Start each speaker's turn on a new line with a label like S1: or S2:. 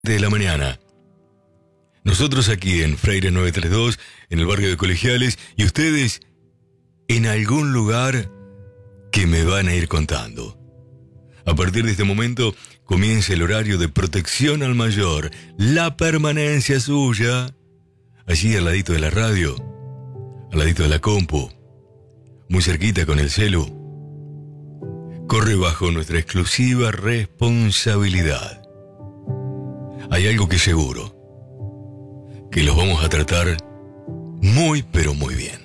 S1: de la mañana. Nosotros aquí en Freire 932, en el barrio de Colegiales, y ustedes en algún lugar que me van a ir contando. A partir de este momento comienza el horario de protección al mayor, la permanencia suya, allí al ladito de la radio, al ladito de la compu, muy cerquita con el celu. Corre bajo nuestra exclusiva responsabilidad. Hay algo que es seguro, que los vamos a tratar muy pero muy bien.